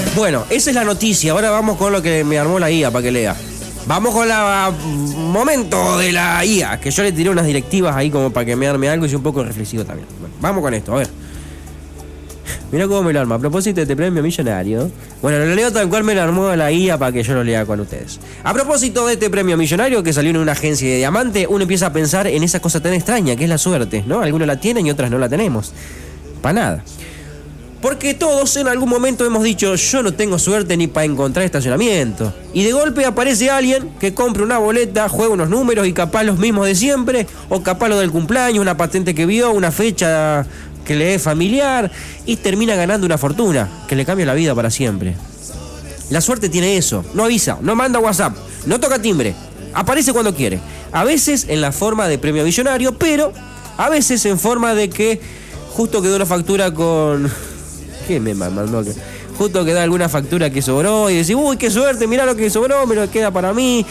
Bueno, esa es la noticia. Ahora vamos con lo que me armó la IA para que lea. Vamos con el momento de la IA, que yo le tiré unas directivas ahí como para que me arme algo y soy un poco reflexivo también. Bueno, vamos con esto, a ver. Mira cómo me lo arma. A propósito de este premio millonario. Bueno, lo leo tal cual me lo armó la IA para que yo lo lea con ustedes. A propósito de este premio millonario que salió en una agencia de diamante, uno empieza a pensar en esa cosa tan extraña que es la suerte, ¿no? Algunos la tienen y otras no la tenemos. Para nada. Porque todos en algún momento hemos dicho, yo no tengo suerte ni para encontrar estacionamiento. Y de golpe aparece alguien que compra una boleta, juega unos números y capaz los mismos de siempre, o capaz lo del cumpleaños, una patente que vio, una fecha que le es familiar, y termina ganando una fortuna que le cambia la vida para siempre. La suerte tiene eso, no avisa, no manda WhatsApp, no toca timbre, aparece cuando quiere. A veces en la forma de premio millonario, pero a veces en forma de que justo quedó una factura con... ¿Qué me mandó? Justo que da alguna factura que sobró y decís, uy, qué suerte, mirá lo que sobró, me lo queda para mí.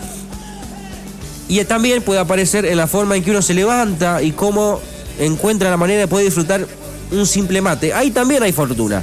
Y también puede aparecer en la forma en que uno se levanta y cómo encuentra la manera de poder disfrutar un simple mate. Ahí también hay fortuna.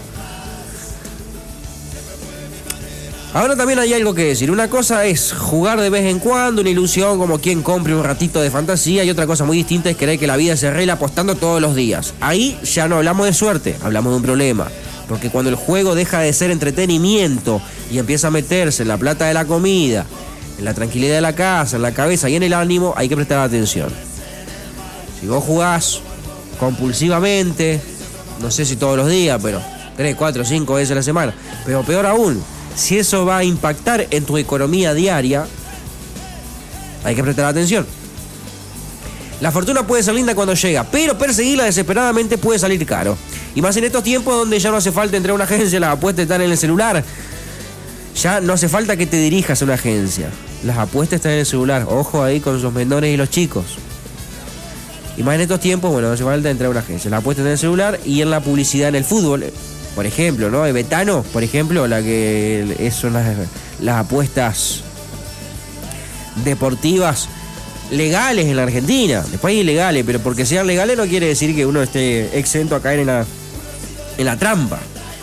Ahora también hay algo que decir. Una cosa es jugar de vez en cuando, una ilusión como quien compre un ratito de fantasía, y otra cosa muy distinta es creer que la vida se arregla apostando todos los días. Ahí ya no hablamos de suerte, hablamos de un problema. Porque cuando el juego deja de ser entretenimiento y empieza a meterse en la plata de la comida, en la tranquilidad de la casa, en la cabeza y en el ánimo, hay que prestar atención. Si vos jugás compulsivamente, no sé si todos los días, pero 3, 4, 5 veces a la semana, pero peor aún, si eso va a impactar en tu economía diaria, hay que prestar atención. La fortuna puede ser linda cuando llega, pero perseguirla desesperadamente puede salir caro. Y más en estos tiempos donde ya no hace falta entrar a una agencia, las apuestas están en el celular. Ya no hace falta que te dirijas a una agencia. Las apuestas están en el celular. Ojo ahí con los menores y los chicos. Y más en estos tiempos, bueno, no hace falta entrar a una agencia. Las apuestas están en el celular y en la publicidad en el fútbol. Por ejemplo, ¿no? De Betano, por ejemplo, la que son las apuestas deportivas legales en la Argentina. Después hay ilegales, pero porque sean legales no quiere decir que uno esté exento a caer en la trampa.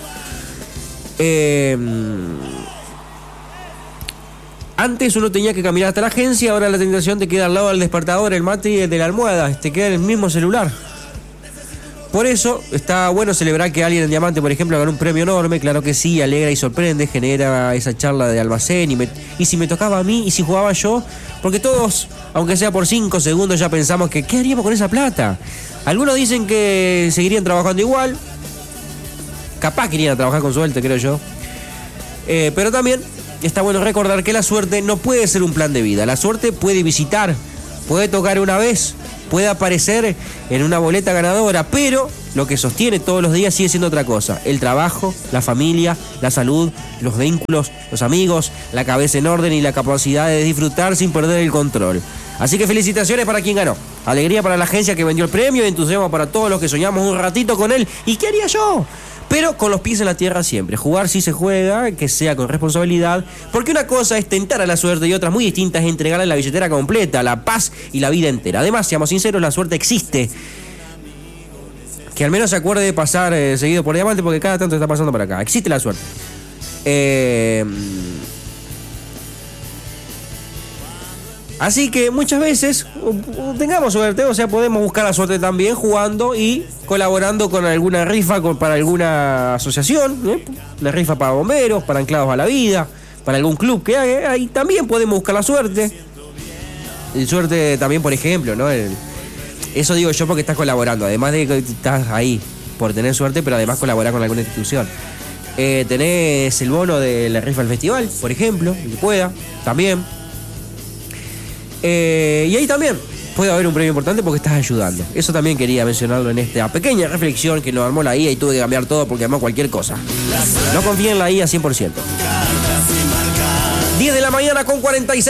Antes uno tenía que caminar hasta la agencia, ahora la tentación te queda al lado del despertador, el mate y de la almohada, te queda en el mismo celular. Por eso está bueno celebrar que alguien en Diamante, por ejemplo, ganó un premio enorme. Claro que sí, alegra y sorprende, genera esa charla de almacén. Y si me tocaba a mí, y si jugaba yo, porque todos, aunque sea por 5 segundos, ya pensamos que ¿qué haríamos con esa plata? Algunos dicen que seguirían trabajando igual. Capaz que irían a trabajar con suerte, creo yo. Pero también está bueno recordar que la suerte no puede ser un plan de vida. La suerte puede visitar, puede tocar una vez, puede aparecer en una boleta ganadora, pero lo que sostiene todos los días sigue siendo otra cosa: el trabajo, la familia, la salud, los vínculos, los amigos, la cabeza en orden y la capacidad de disfrutar sin perder el control. Así que felicitaciones para quien ganó, alegría para la agencia que vendió el premio y entusiasmo para todos los que soñamos un ratito con él. ¿Y qué haría yo? Pero con los pies en la tierra siempre. Jugar sí se juega, que sea con responsabilidad, porque una cosa es tentar a la suerte y otra muy distinta es entregarle la billetera completa, la paz y la vida entera. Además, seamos sinceros, la suerte existe. Que al menos se acuerde de pasar seguido por Diamante, porque cada tanto está pasando para acá. Existe la suerte. Así que muchas veces tengamos suerte, o sea, podemos buscar la suerte también jugando y colaborando con alguna rifa para alguna asociación, una rifa para bomberos, para anclados a la vida, para algún club que haga, ahí también podemos buscar la suerte. Y suerte también, por ejemplo, ¿no? Eso digo yo porque estás colaborando, además de que estás ahí por tener suerte, pero además colaborar con alguna institución. Tenés el bono de la rifa del festival, por ejemplo, el que pueda, también. Y ahí también puede haber un premio importante porque estás ayudando. Eso también quería mencionarlo en esta pequeña reflexión que nos armó la IA y tuve que cambiar todo porque armó cualquier cosa. No confíen en la IA 100%. 10 de la mañana con 46.